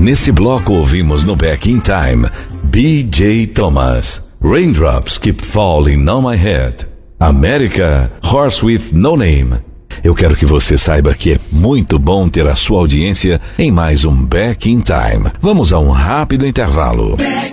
Nesse bloco ouvimos no Back in Time, B.J. Thomas, Raindrops Keep Falling on My Head, America, Horse with No Name. Eu quero que você saiba que é muito bom ter a sua audiência em mais um Back in Time. Vamos a um rápido intervalo. Back